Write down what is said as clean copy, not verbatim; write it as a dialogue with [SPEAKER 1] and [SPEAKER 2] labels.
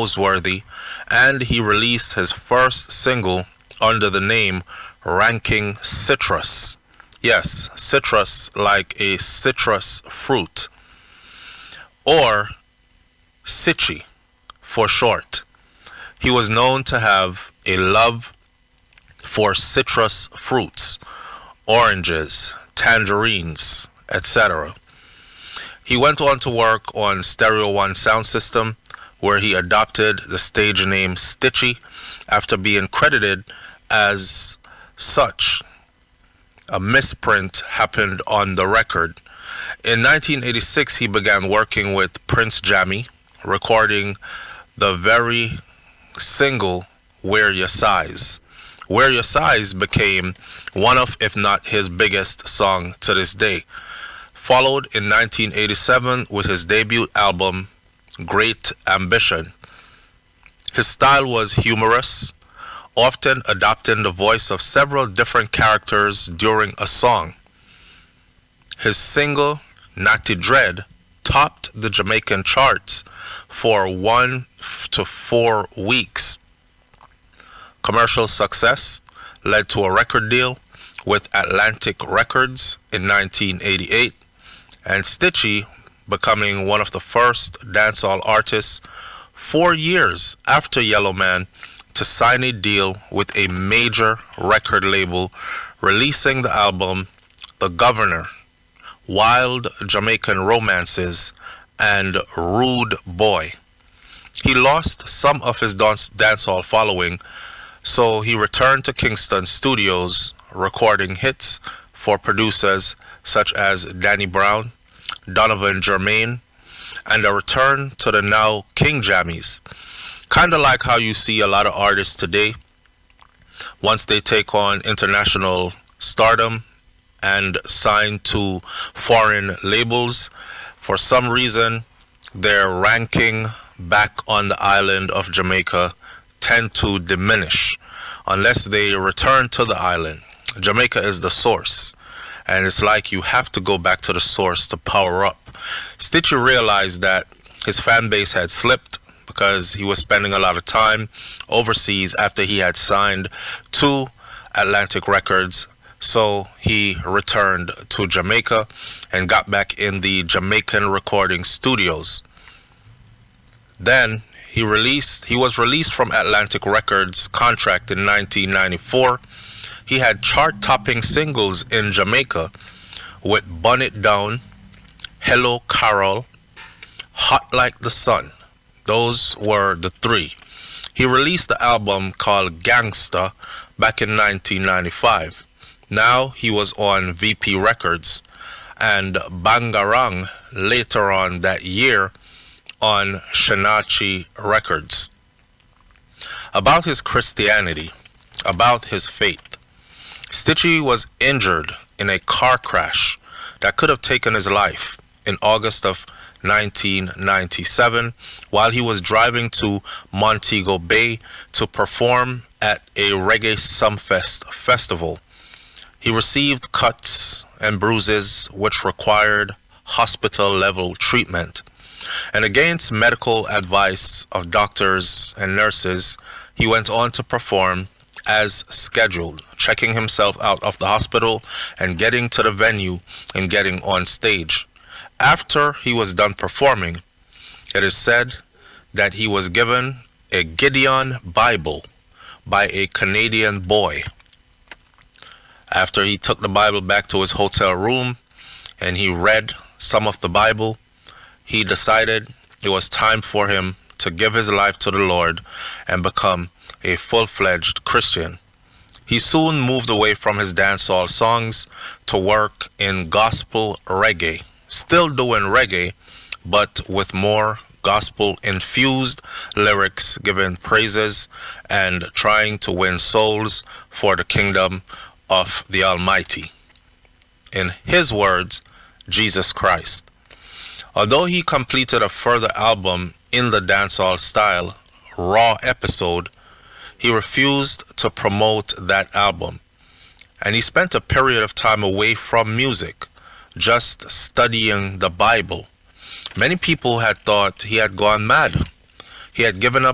[SPEAKER 1] Noseworthy, and he released his first single under the name Ranking Citrus. Yes, citrus like a citrus fruit, or Citchy for short. He was known to have a love for citrus fruits, oranges, tangerines, etc. He went on to work on Stereo One sound system, where he adopted the stage name Stitchy after being credited as such. A misprint happened on the record. In 1986, he began working with Prince Jammy, recording the very single Wear Your Size. Wear Your Size became one of, if not his biggest song to this day. Followed in 1987 with his debut album, Great Ambition. His style was humorous, often adopting the voice of several different characters during a song. His single, Natty Dread, topped the Jamaican charts for 1 to 4 weeks. Commercial success led to a record deal with Atlantic Records in 1988, and Stitchy becoming one of the first dancehall artists 4 years after Yellowman to sign a deal with a major record label, releasing the album The Governor, Wild Jamaican Romances, and Rude Boy. He lost some of his dancehall following, so he returned to Kingston Studios, recording hits for producers such as Danny Brown, Donovan Germain, and a return to the now King Jammies. Kind of like how you see a lot of artists today, once they take on international stardom and sign to foreign labels, for some reason their ranking back on the island of Jamaica tend to diminish unless they return to the island. Jamaica is the source, and it's like you have to go back to the source to power up. Stitchy realized that his fan base had slipped because he was spending a lot of time overseas after he had signed to Atlantic Records, so he returned to Jamaica and got back in the Jamaican recording studios. Then he was released from Atlantic Records contract in 1994. He had chart-topping singles in Jamaica with Bun It Down, Hello Carol, Hot Like the Sun. Those were the three. He released the album called Gangsta back in 1995. Now he was on VP Records and Bangarang later on that year on Shinachi Records. About his Christianity, about his faith. Stitchy was injured in a car crash that could have taken his life in August of 1997 while he was driving to Montego Bay to perform at a Reggae Sumfest festival. He received cuts and bruises which required hospital-level treatment. And against medical advice of doctors and nurses, he went on to perform as scheduled, checking himself out of the hospital and getting to the venue and getting on stage. After he was done performing, it is said that he was given a Gideon Bible by a Canadian boy. After he took the Bible back to his hotel room and he read some of the Bible, he decided it was time for him to give his life to the Lord and become a full-fledged Christian. He soon moved away from his dancehall songs to work in gospel reggae, still doing reggae, but with more gospel-infused lyrics, giving praises and trying to win souls for the kingdom of the Almighty. In his words, Jesus Christ. Although he completed a further album in the dancehall style, Raw Episode, he refused to promote that album. And he spent a period of time away from music, just studying the Bible. Many people had thought he had gone mad. He had given up